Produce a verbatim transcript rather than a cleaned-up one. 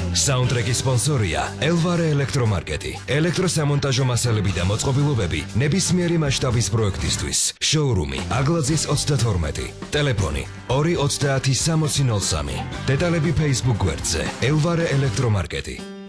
საუნდტრეკის სპონსორია ელვარე ელექტრომარკეტი. ელექტროსამონტაჟო მასალები და მოწყობილობები ნებისმიერი მასშტაბის პროექტისთვის. შოურუმი აგლაძის ოცდათორმეტი. ტელეფონი ორი ოცდაათი სამოცი ნოლ სამი. დეტალები Facebook გვერდზე ელვარე ელექტრომარკეტი.